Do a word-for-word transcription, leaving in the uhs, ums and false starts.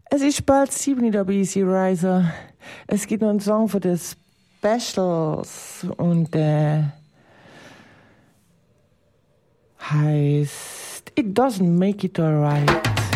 Es ist bald sieben Uhr bei Easy Riser. Es gibt noch einen Song für die Specials und äh, heißt It Doesn't Make It Alright.